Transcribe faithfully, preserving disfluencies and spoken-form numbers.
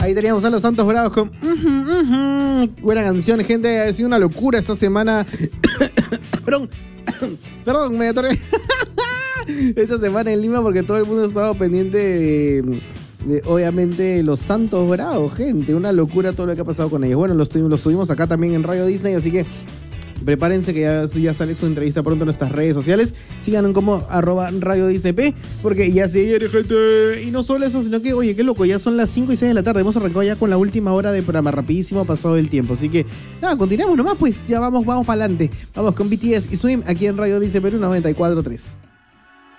Ahí teníamos a los Santos Bravos con... Uh -huh, uh -huh. Buena canción, gente. Ha sido una locura esta semana. Perdón. Perdón, me atoré. Esta semana en Lima porque todo el mundo ha estado pendiente de... De, obviamente los Santos Bravos, gente, una locura todo lo que ha pasado con ellos. Bueno, los, los tuvimos acá también en Radio Disney, así que prepárense que ya, ya sale su entrevista pronto en nuestras redes sociales. Síganos como arroba Radio Disney P, porque ya se viene, gente. Y no solo eso, sino que, oye, qué loco, ya son las cinco y seis de la tarde. Hemos arrancado ya con la última hora de programa, rapidísimo ha pasado el tiempo. Así que, nada, continuamos nomás, pues ya vamos, vamos para adelante. Vamos con B T S y Swim aquí en Radio Disney Perú noventa y cuatro punto tres.